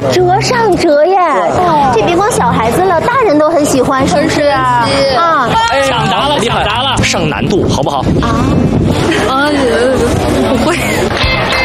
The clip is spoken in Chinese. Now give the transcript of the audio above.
折上折耶！这别光小孩子了，大人都很喜欢，是不是啊？啊， 抢答了，抢答了，上难度好不好？ 不会。